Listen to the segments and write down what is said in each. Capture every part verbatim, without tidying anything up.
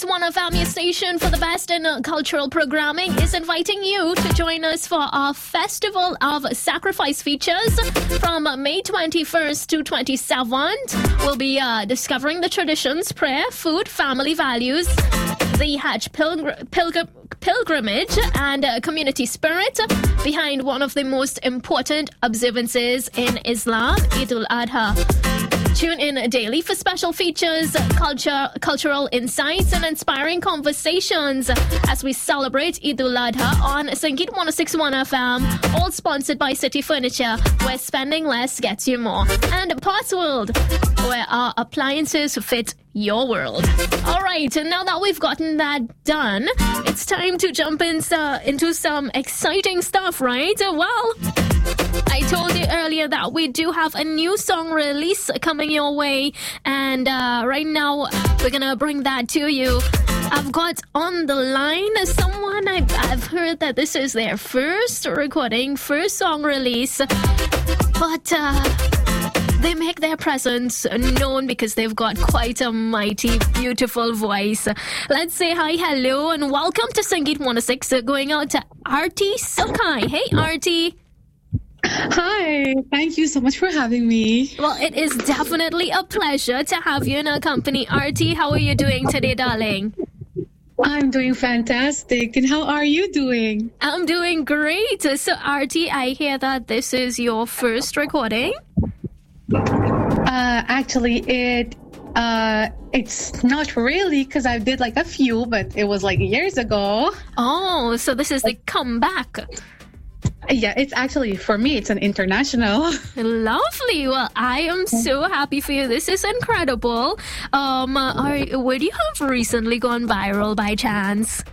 One of our station for the best in uh, cultural programming is inviting you to join us for our Festival of Sacrifice features from May twenty-first to twenty-seventh. We'll be uh, discovering the traditions, prayer, food, family values, the Hajj pilgr- pilgr- pilgrimage, and uh, community spirit behind one of the most important observances in Islam, Eid al-Adha. Tune in daily for special features, culture, cultural insights, and inspiring conversations as we celebrate Eid al-Adha on Sangeet one oh six point one F M, all sponsored by City Furniture, where spending less gets you more, and Parts World, where our appliances fit your world. All right, and now that we've gotten that done, it's time to jump in, uh, into some exciting stuff, right? Well, I told you earlier that we do have a new song release coming your way, and uh, right now we're gonna bring that to you. I've got on the line someone I've, I've heard that this is their first recording, first song release, but uh, they make their presence known because they've got quite a mighty, beautiful voice. Let's say hi, hello, and welcome to Sangeet one oh six, going out to Arti Sukai. Hey, Arti. Hi, thank you so much for having me. Well, it is definitely a pleasure to have you in our company. Arti, how are you doing today, darling? I'm doing fantastic. And how are you doing? I'm doing great. So, Arti, I hear that this is your first recording? Uh, actually, it uh, it's not really, because I did like a few, but it was like years ago. Oh, so this is the comeback. Yeah, it's actually, for me, it's an international. Lovely. Well, I am so happy for you. This is incredible. Um, are, would you have recently gone viral by chance?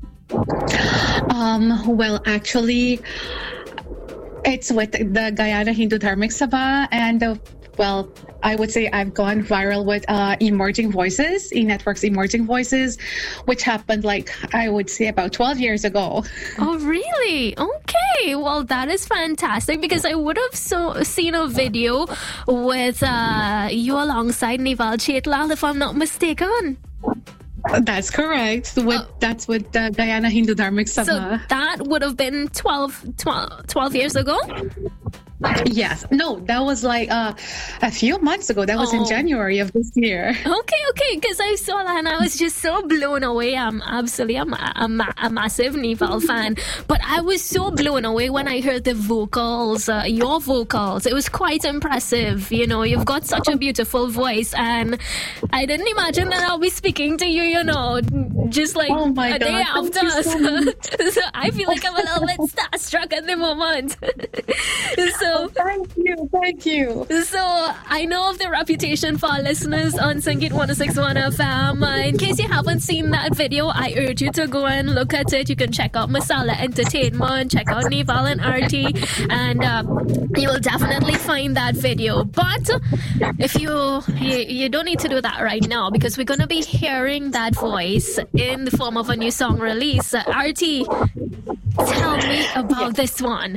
Um, well, actually, it's with the Guyana Hindu Dharmic Sabha, and uh, well, I would say I've gone viral with uh, Emerging Voices, eNetwork's Emerging Voices, which happened like, I would say about twelve years ago. Oh, really? Okay. Well, that is fantastic, because I would have so seen a video with uh, you alongside Nival Chetlal, if I'm not mistaken. That's correct. With, uh, that's with the Guyana Hindu Dharmic Sabha. So that would have been twelve, twelve, twelve years ago? Yes. No, that was like uh, a few months ago. That was oh. in January of this year. Okay, okay. Because I saw that and I was just so blown away. I'm absolutely I'm a, a, a massive Nival fan. But I was so blown away when I heard the vocals, uh, your vocals. It was quite impressive. You know, you've got such a beautiful voice. And I didn't imagine that I'll be speaking to you, you know, just like oh my a God, day after. So, so I feel like I'm a little bit starstruck at the moment. So, oh, thank you, thank you. So I know of the reputation for our listeners on Sangeet one oh six point one F M. Uh, in case you haven't seen that video, I urge you to go and look at it. You can check out Masala Entertainment, check out Nival and Arti, and uh, you will definitely find that video. But if you, you you don't need to do that right now, because we're going to be hearing that voice in the form of a new song release. Uh, Arti, tell me about yes. this one.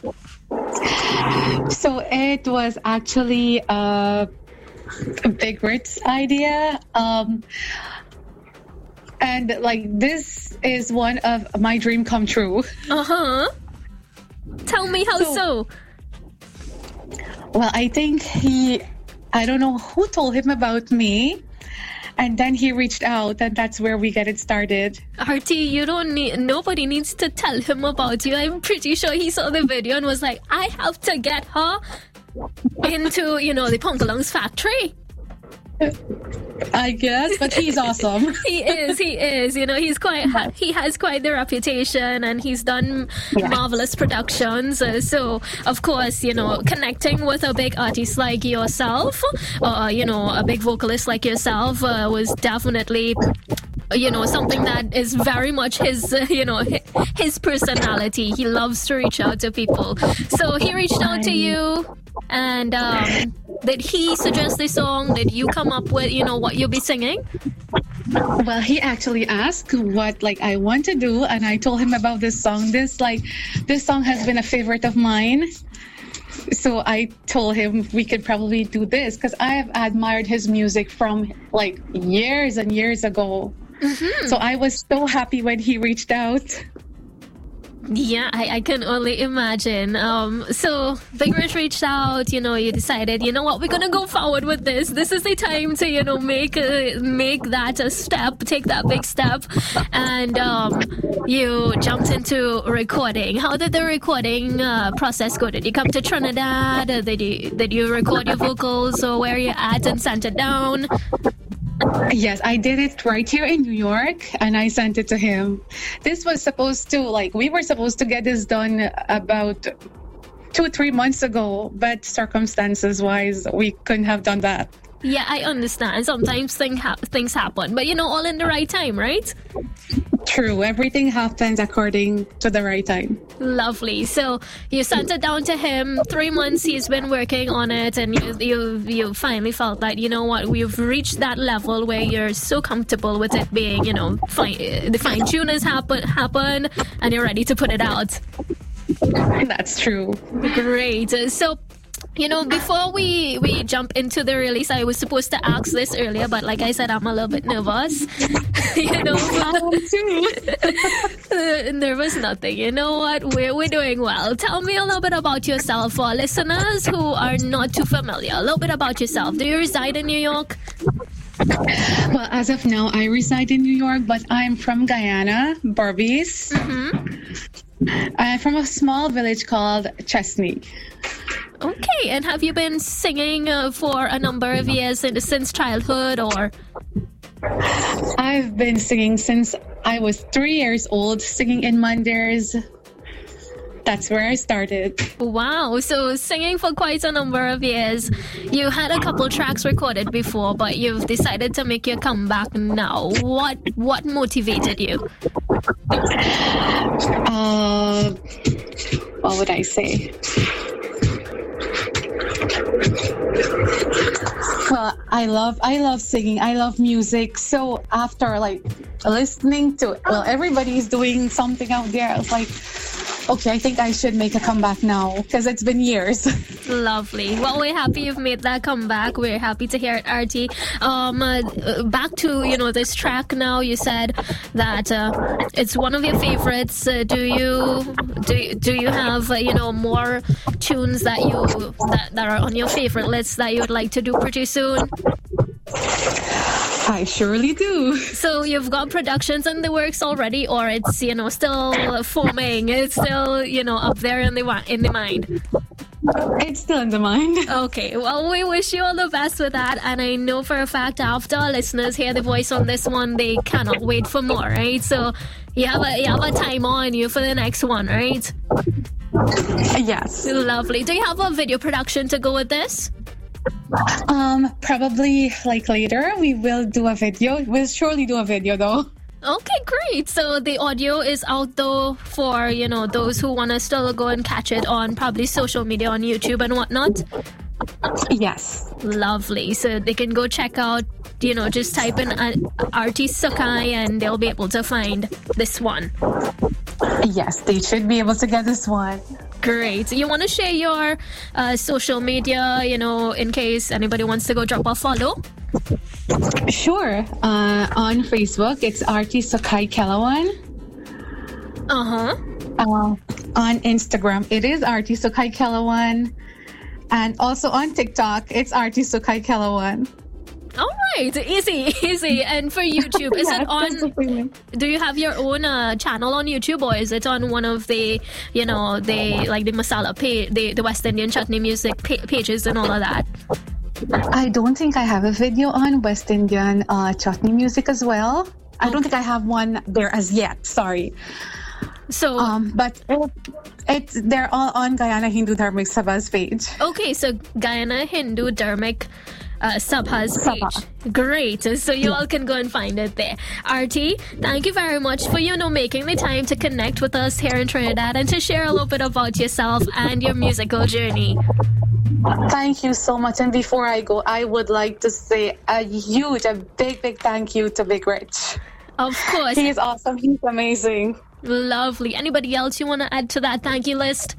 So it was actually uh, Big Rit's idea. Um, and like, this is one of my dream come true. Uh-huh. Tell me how so. so. Well, I think he, I don't know who told him about me. And then he reached out, and that's where we get it started. Arti, you don't need, nobody needs to tell him about you. I'm pretty sure he saw the video and was like, I have to get her into, you know, the Punkalong's factory. I guess, but he's awesome. He is, he is. You know, he's quite, he has quite the reputation, and he's done yeah. marvelous productions. Uh, so, of course, you know, connecting with a big artist like yourself, or, you know, a big vocalist like yourself uh, was definitely, you know, something that is very much his, uh, you know, his personality. He loves to reach out to people. So he reached out to you, and um, did he suggest the song? Did you come up with, you know, what you'll be singing? Well, he actually asked what like I want to do, and I told him about this song. This like this song has been a favorite of mine. So I told him we could probably do this because I have admired his music from like years and years ago. Mm-hmm. So I was so happy when he reached out. Yeah, I, I can only imagine. Um, so Big Rich reached out, you know, you decided, you know what, we're going to go forward with this. This is the time to, you know, make a, make that a step, take that big step. And um, you jumped into recording. How did the recording uh, process go? Did you come to Trinidad? Or did you, did you record your vocals, or where you at and sent it down? Yes, I did it right here in New York, and I sent it to him. This was supposed to, like, we were supposed to get this done about two, three months ago, but circumstances-wise, we couldn't have done that. Yeah, I understand. Sometimes thing ha- things happen, but, you know, all in the right time, right? True. Everything happens according to the right time. Lovely. So you sent it down to him. Three months he's been working on it, and you you you finally felt that, you know what, we've reached that level where you're so comfortable with it being, you know, fine, the fine tune has happen happen, and you're ready to put it out. That's true. Great. So, you know, before we, we jump into the release, I was supposed to ask this earlier, but like I said, I'm a little bit nervous. you know, uh, nervous nothing. You know what? We're, we're doing well. Tell me a little bit about yourself for listeners who are not too familiar. A little bit about yourself. Do you reside in New York? Well, as of now, I reside in New York, but I'm from Guyana, Berbice. Mm-hmm. I'm from a small village called Chesney. Okay, and have you been singing uh, for a number of years since childhood, or? I've been singing since I was three years old, singing in Manders. That's where I started. Wow, so singing for quite a number of years. You had a couple tracks recorded before, but you've decided to make your comeback now. What what motivated you? Uh, what would I say? Well, I love I love singing. I love music. So after like listening to well, everybody's doing something out there. I was like, okay, I think I should make a comeback now because it's been years. Lovely. Well, we're happy you've made that comeback. We're happy to hear it, R T. Um, uh, back to, you know, this track now. You said that uh, it's one of your favorites. Uh, do you do do you have uh, you know, more tunes that you that, that are on your favorite list that you would like to do pretty soon? I surely do. So you've got productions in the works already, or it's, you know, still forming? It's still, you know, up there in the in the mind. It's still in the mind. Okay, well, we wish you all the best with that, and I know for a fact after our listeners hear the voice on this one, they cannot wait for more, right? So you have a you have a time on you for the next one, right? Yes. Lovely. Do you have a video production to go with this? Um, probably like later we will do a video. We'll surely do a video though. Okay, great. So the audio is out though for, you know, those who want to still go and catch it on probably social media, on YouTube and whatnot. Yes. Lovely. So they can go check out, you know, just type in R T Sakai and they'll be able to find this one. Yes, they should be able to get this one. Great. You want to share your uh, social media, you know, in case anybody wants to go drop a follow? Sure. Uh, on Facebook, it's R T Sakai Kelawan. Uh-huh. Uh, on Instagram, it is R T Sakai Kelawan. And also on TikTok, it's R T Sakai Kelawan. All right, easy, easy. And for YouTube, is yes, it on? Do you have your own uh, channel on YouTube, or is it on one of the, you know, the like the masala page, the the West Indian chutney music pa- pages and all of that? I don't think I have a video on West Indian uh, chutney music as well. I don't think I have one there as yet. Sorry. So, um, but it, it's they're all on Guyana Hindu Dharmic Sabha's page. Okay, so Guyana Hindu Dharmic uh, Sabha's page. Sabha. Great. So you all can go and find it there. R T, thank you very much for, you know, making the time to connect with us here in Trinidad and to share a little bit about yourself and your musical journey. Thank you so much. And before I go, I would like to say a huge, a big, big thank you to Big Rich. Of course. He is awesome. He's amazing. Lovely. Anybody else you want to add to that thank you list?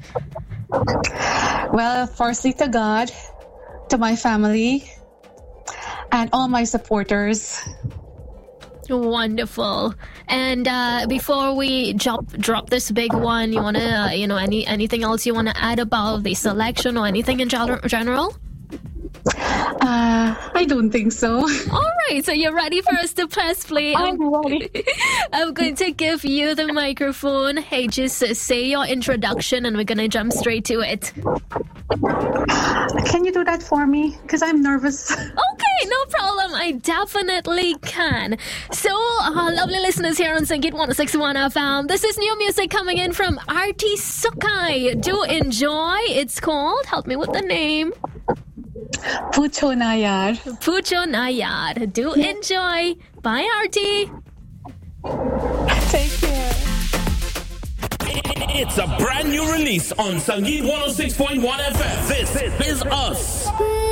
Well, firstly to God, to my family, and all my supporters. Wonderful. And uh, before we drop drop this big one, you wanna uh, you know any anything else you wanna add about the selection or anything in gen- general? Uh, I don't think so. All right, so you're ready for us to press play? I'm ready. I'm going to give you the microphone. Hey, just uh, say your introduction and we're going to jump straight to it. Can you do that for me? Because I'm nervous. Okay, no problem. I definitely can. So, uh, lovely listeners here on Sangeet one oh six point one F M. This is new music coming in from Artie Sukai. Do enjoy. It's called, help me with the name. Pucho Nayar. Pucho Nayar. Do enjoy. Bye, Artie. Take care. It's a brand new release on Sangeet one oh six point one F M. This is us.